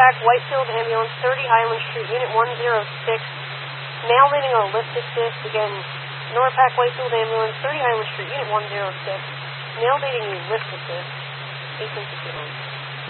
NORPAC Whitefield Ambulance, 30 Highland Street, Unit 106. Male leading on lift assist. Again, NORPAC Whitefield Ambulance, 30 Highland Street, Unit 106. Male leading you lift assist. 1861.